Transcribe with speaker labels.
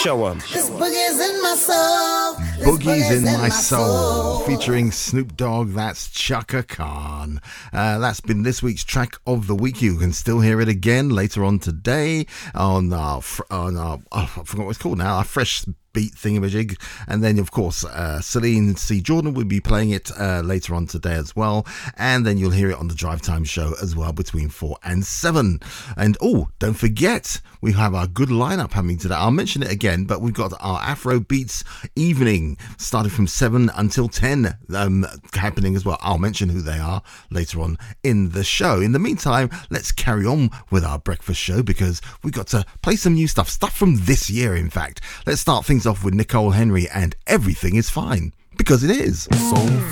Speaker 1: Show 'em.
Speaker 2: This boogie's in my soul.
Speaker 3: Boogie's in My Soul, featuring Snoop Dogg. That's Chaka Khan. That's been this week's track of the week. You can still hear it again later on today on I forgot what it's called now, our Fresh Beat thingamajig. And then, of course, Celine C. Jordan will be playing it later on today as well. And then you'll hear it on the Drive Time show as well between 4 and 7. And don't forget, we have our good lineup happening today. I'll mention it again, but we've got our Afro Beats evening starting from 7 until 10 happening as well. I'll mention who they are later on in the show. In the meantime, let's carry on with our breakfast show because we've got to play some new stuff from this year, in fact. Let's start things off with Nicole Henry and Everything Is Fine, because it is. Soul